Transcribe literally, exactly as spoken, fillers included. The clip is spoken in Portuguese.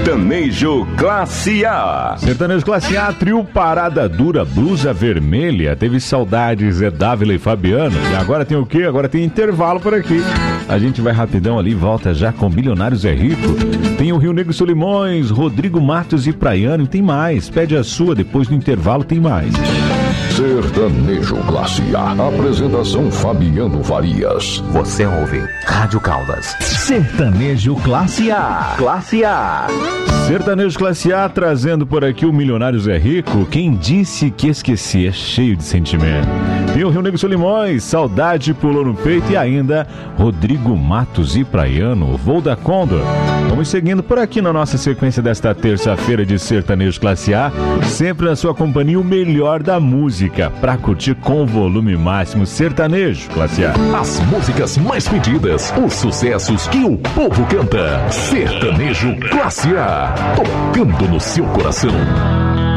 Sertanejo Classe A. Sertanejo Classe A, trio Parada Dura, Blusa Vermelha. Teve saudades, é Dávila e Fabiano. E agora tem o quê? Agora tem intervalo por aqui. A gente vai rapidão ali, volta já com Milionários é Rico. Tem o Rio Negro Solimões, Rodrigo Matos e Praiano. E tem mais. Pede a sua, depois do intervalo tem mais. Sertanejo Classe A. Apresentação Fabiano Farias. Você ouve Rádio Caldas. Sertanejo Classe A. Classe A. Sertanejo Classe A, trazendo por aqui o Milionários é Rico. Quem disse que esqueci é cheio de sentimento. Tem o Rio Negro Solimões, Saudade Pulou no Peito. E ainda Rodrigo Matos e Praiano, Voo da Condor. Vamos seguindo por aqui na nossa sequência desta terça-feira de Sertanejo Classe A. Sempre na sua companhia, o melhor da música, pra curtir com volume máximo. Sertanejo Classe A. As músicas mais pedidas, os sucessos que o povo canta. Sertanejo Classe A, tocando no seu coração.